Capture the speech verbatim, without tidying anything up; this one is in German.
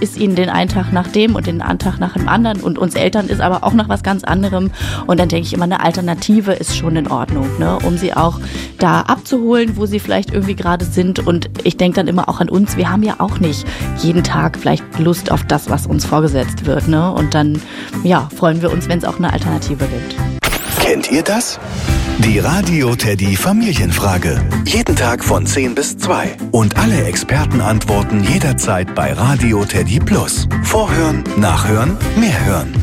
ist ihnen den einen Tag nach dem und den anderen Tag nach dem anderen und uns Eltern ist aber auch nach was ganz anderem. Und dann denke ich immer, eine Alternative ist schon in Ordnung, ne? Um sie auch da abzuholen, wo sie vielleicht irgendwie gerade sind. Und ich denke dann immer auch an uns, wir haben ja auch nicht jeden Tag vielleicht Lust auf das, was uns vorgesetzt wird, ne? Und dann, ja, freuen wir uns, wenn es auch eine Alternative gibt. Kennt ihr das? Die Radio Teddy Familienfrage. Jeden Tag von zehn bis zwei. Und alle Experten antworten jederzeit bei Radio Teddy Plus. Vorhören, nachhören, mehr hören.